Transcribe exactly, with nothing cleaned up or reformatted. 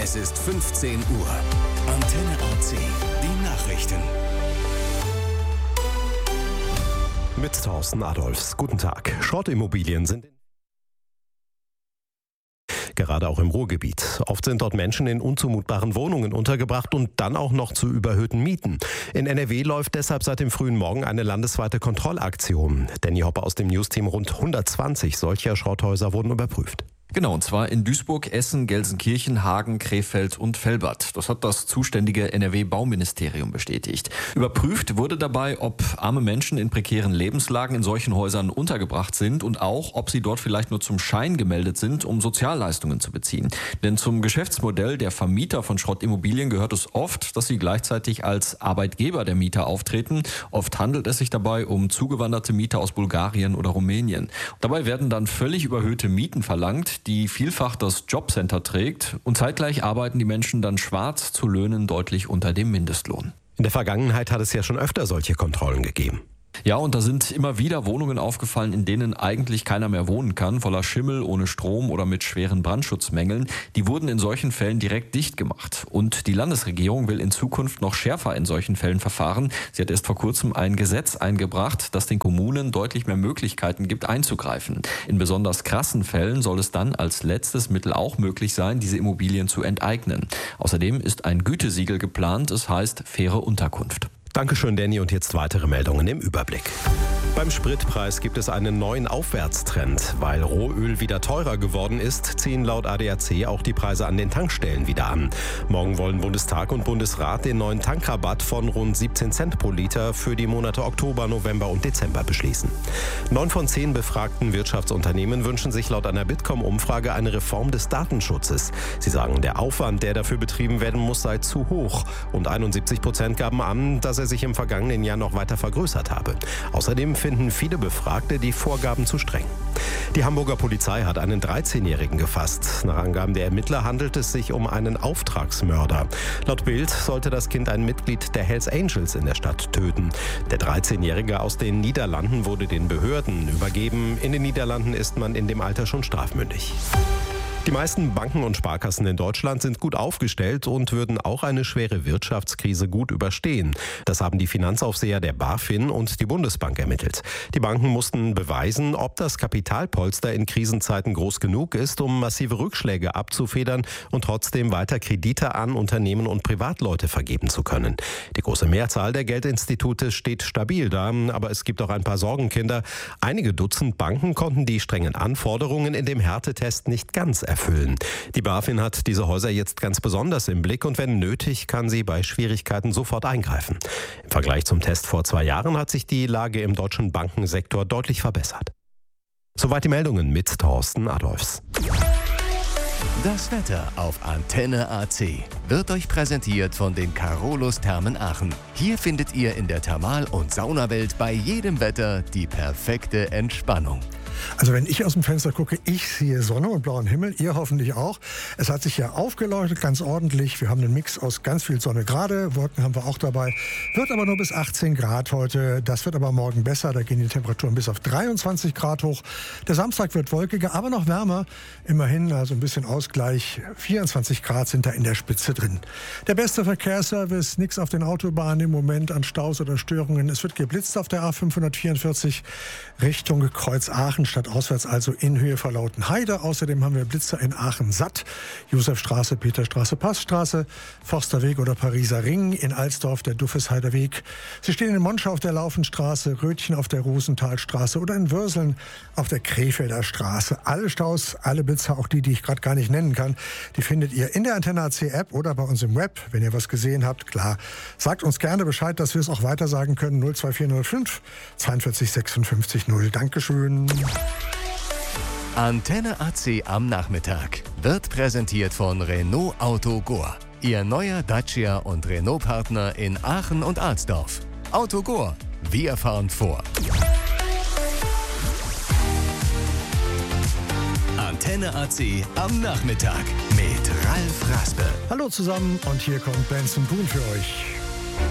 Es ist fünfzehn Uhr. Antenne A C, die Nachrichten. Mit Thorsten Adolfs. Guten Tag. Schrottimmobilien sind gerade auch im Ruhrgebiet. Oft sind dort Menschen in unzumutbaren Wohnungen untergebracht und dann auch noch zu überhöhten Mieten. In N R W läuft deshalb seit dem frühen Morgen eine landesweite Kontrollaktion. Danny Hopper aus dem Newsteam, rund hundertzwanzig solcher Schrotthäuser wurden überprüft. Genau, und zwar in Duisburg, Essen, Gelsenkirchen, Hagen, Krefeld und Velbert. Das hat das zuständige N R W-Bauministerium bestätigt. Überprüft wurde dabei, ob arme Menschen in prekären Lebenslagen in solchen Häusern untergebracht sind und auch, ob sie dort vielleicht nur zum Schein gemeldet sind, um Sozialleistungen zu beziehen. Denn zum Geschäftsmodell der Vermieter von Schrottimmobilien gehört es oft, dass sie gleichzeitig als Arbeitgeber der Mieter auftreten. Oft handelt es sich dabei um zugewanderte Mieter aus Bulgarien oder Rumänien. Dabei werden dann völlig überhöhte Mieten verlangt, die vielfach das Jobcenter trägt, und zeitgleich arbeiten die Menschen dann schwarz zu Löhnen deutlich unter dem Mindestlohn. In der Vergangenheit hat es ja schon öfter solche Kontrollen gegeben. Ja, und da sind immer wieder Wohnungen aufgefallen, in denen eigentlich keiner mehr wohnen kann, voller Schimmel, ohne Strom oder mit schweren Brandschutzmängeln. Die wurden in solchen Fällen direkt dicht gemacht. Und die Landesregierung will in Zukunft noch schärfer in solchen Fällen verfahren. Sie hat erst vor kurzem ein Gesetz eingebracht, das den Kommunen deutlich mehr Möglichkeiten gibt, einzugreifen. In besonders krassen Fällen soll es dann als letztes Mittel auch möglich sein, diese Immobilien zu enteignen. Außerdem ist ein Gütesiegel geplant, es heißt faire Unterkunft. Dankeschön, Danny. Und jetzt weitere Meldungen im Überblick. Beim Spritpreis gibt es einen neuen Aufwärtstrend. Weil Rohöl wieder teurer geworden ist, ziehen laut A D A C auch die Preise an den Tankstellen wieder an. Morgen wollen Bundestag und Bundesrat den neuen Tankrabatt von rund siebzehn Cent pro Liter für die Monate Oktober, November und Dezember beschließen. Neun von zehn befragten Wirtschaftsunternehmen wünschen sich laut einer Bitkom-Umfrage eine Reform des Datenschutzes. Sie sagen, der Aufwand, der dafür betrieben werden muss, sei zu hoch. Und einundsiebzig Prozent gaben an, dass er sich im vergangenen Jahr noch weiter vergrößert habe. Außerdem finden viele Befragte die Vorgaben zu streng. Die Hamburger Polizei hat einen dreizehnjährigen gefasst. Nach Angaben der Ermittler handelt es sich um einen Auftragsmörder. Laut Bild sollte das Kind ein Mitglied der Hells Angels in der Stadt töten. Der dreizehnjährige aus den Niederlanden wurde den Behörden übergeben. In den Niederlanden ist man in dem Alter schon strafmündig. Die meisten Banken und Sparkassen in Deutschland sind gut aufgestellt und würden auch eine schwere Wirtschaftskrise gut überstehen. Das haben die Finanzaufseher der BaFin und die Bundesbank ermittelt. Die Banken mussten beweisen, ob das Kapitalpolster in Krisenzeiten groß genug ist, um massive Rückschläge abzufedern und trotzdem weiter Kredite an Unternehmen und Privatleute vergeben zu können. Die große Mehrzahl der Geldinstitute steht stabil da, aber es gibt auch ein paar Sorgenkinder. Einige Dutzend Banken konnten die strengen Anforderungen in dem Härtetest nicht ganz erfüllen. Erfüllen. Die BaFin hat diese Häuser jetzt ganz besonders im Blick und wenn nötig, kann sie bei Schwierigkeiten sofort eingreifen. Im Vergleich zum Test vor zwei Jahren hat sich die Lage im deutschen Bankensektor deutlich verbessert. Soweit die Meldungen mit Thorsten Adolfs. Das Wetter auf Antenne A C wird euch präsentiert von den Carolus Thermen Aachen. Hier findet ihr in der Thermal- und Saunawelt bei jedem Wetter die perfekte Entspannung. Also wenn ich aus dem Fenster gucke, ich sehe Sonne und blauen Himmel, ihr hoffentlich auch. Es hat sich ja aufgeleuchtet, ganz ordentlich. Wir haben einen Mix aus ganz viel Sonne gerade, Wolken haben wir auch dabei. Wird aber nur bis achtzehn Grad heute. Das wird aber morgen besser, da gehen die Temperaturen bis auf dreiundzwanzig Grad hoch. Der Samstag wird wolkiger, aber noch wärmer. Immerhin, also ein bisschen Ausgleich. vierundzwanzig Grad sind da in der Spitze drin. Der beste Verkehrsservice, nichts auf den Autobahnen im Moment an Staus oder Störungen. Es wird geblitzt auf der A fünfhundertvierundvierzig Richtung Kreuz Aachen. Statt auswärts, also in Höhe vor Lautenheide. Außerdem haben wir Blitzer in Aachen-Satt, Josefstraße, Peterstraße, Passstraße, Forsterweg oder Pariser Ring, in Alsdorf der Duffesheider Weg. Sie stehen in Monschau auf der Laufenstraße, Rötchen auf der Rosenthalstraße oder in Würseln auf der Krefelder Straße. Alle Staus, alle Blitzer, auch die, die ich gerade gar nicht nennen kann, die findet ihr in der Antenne A C App oder bei uns im Web. Wenn ihr was gesehen habt, klar, sagt uns gerne Bescheid, dass wir es auch weiter sagen können. null zwei vier null fünf zweiundvierzig sechsundfünfzig null. Dankeschön. Antenne A C am Nachmittag wird präsentiert von Renault Autogor. Ihr neuer Dacia und Renault-Partner in Aachen und Alsdorf. Autogor, wir fahren vor. Antenne A C am Nachmittag mit Ralf Raspe. Hallo zusammen und hier kommt Benson Boone für euch.